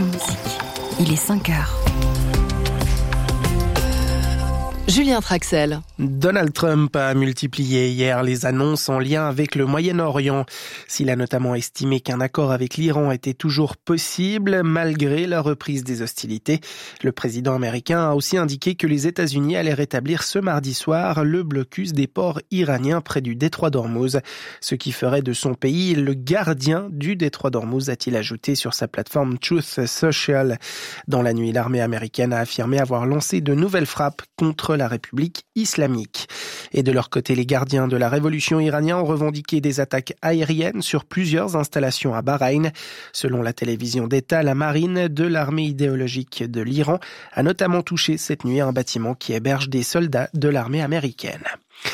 Option Musique. Il est 5h. Julien Traxel. Donald Trump a multiplié hier les annonces en lien avec le Moyen-Orient. S'il a notamment estimé qu'un accord avec l'Iran était toujours possible, malgré la reprise des hostilités, le président américain a aussi indiqué que les États-Unis allaient rétablir ce mardi soir le blocus des ports iraniens près du détroit d'Ormuz, ce qui ferait de son pays le gardien du détroit d'Ormuz, a-t-il ajouté sur sa plateforme Truth Social. Dans la nuit, l'armée américaine a affirmé avoir lancé de nouvelles frappes contre la République islamique. Et de leur côté, les gardiens de la révolution iranienne ont revendiqué des attaques aériennes sur plusieurs installations à Bahreïn. Selon la télévision d'État, la marine de l'armée idéologique de l'Iran a notamment touché cette nuit un bâtiment qui héberge des soldats de l'armée américaine.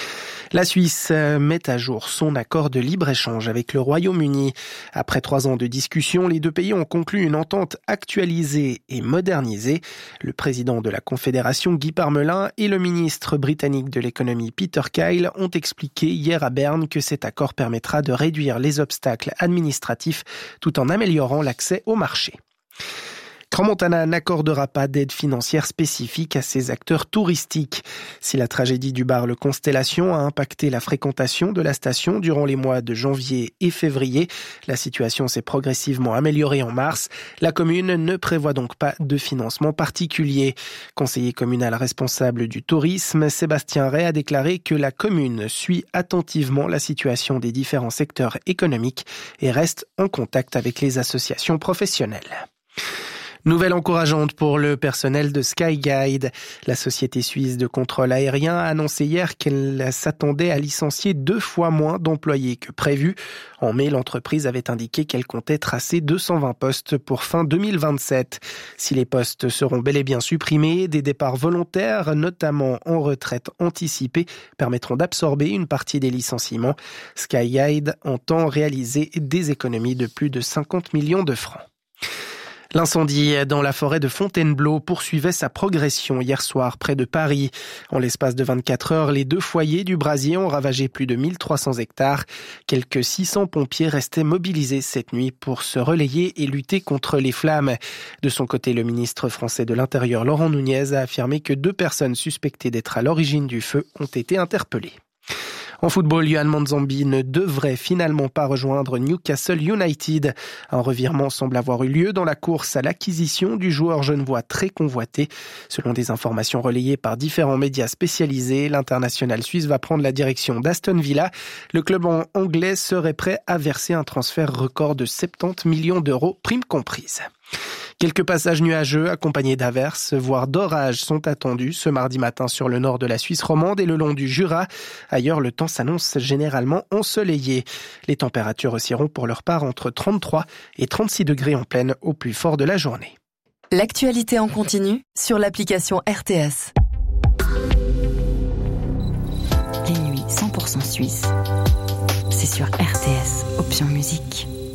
La Suisse met à jour son accord de libre-échange avec le Royaume-Uni. Après 3 ans de discussion, les deux pays ont conclu une entente actualisée et modernisée. Le président de la Confédération, Guy Parmelin, et le ministre britannique de l'économie, Peter Kyle, ont expliqué hier à Berne que cet accord permettra de réduire les obstacles administratifs tout en améliorant l'accès au marché. Crans-Montana n'accordera pas d'aide financière spécifique à ses acteurs touristiques. Si la tragédie du bar Le Constellation a impacté la fréquentation de la station durant les mois de janvier et février, la situation s'est progressivement améliorée en mars. La commune ne prévoit donc pas de financement particulier. Conseiller communal responsable du tourisme, Sébastien Ray a déclaré que la commune suit attentivement la situation des différents secteurs économiques et reste en contact avec les associations professionnelles. Nouvelle encourageante pour le personnel de Skyguide. La société suisse de contrôle aérien a annoncé hier qu'elle s'attendait à licencier 2 fois moins d'employés que prévu. En mai, l'entreprise avait indiqué qu'elle comptait tracer 220 postes pour fin 2027. Si les postes seront bel et bien supprimés, des départs volontaires, notamment en retraite anticipée, permettront d'absorber une partie des licenciements. Skyguide entend réaliser des économies de plus de 50 millions de francs. L'incendie dans la forêt de Fontainebleau poursuivait sa progression hier soir près de Paris. En l'espace de 24 heures, les 2 foyers du brasier ont ravagé plus de 1300 hectares. Quelques 600 pompiers restaient mobilisés cette nuit pour se relayer et lutter contre les flammes. De son côté, le ministre français de l'Intérieur, Laurent Nunez, a affirmé que 2 personnes suspectées d'être à l'origine du feu ont été interpellées. En football, Yohan Manzambi ne devrait finalement pas rejoindre Newcastle United. Un revirement semble avoir eu lieu dans la course à l'acquisition du joueur genevois très convoité. Selon des informations relayées par différents médias spécialisés, l'international suisse va prendre la direction d'Aston Villa. Le club anglais serait prêt à verser un transfert record de 70 millions d'euros, primes comprises. Quelques passages nuageux accompagnés d'averses, voire d'orages, sont attendus ce mardi matin sur le nord de la Suisse romande et le long du Jura. Ailleurs, le temps s'annonce généralement ensoleillé. Les températures oscilleront pour leur part entre 33 et 36 degrés en pleine au plus fort de la journée. L'actualité en continu sur l'application RTS. Les nuits 100% suisses. C'est sur RTS, Option Musique.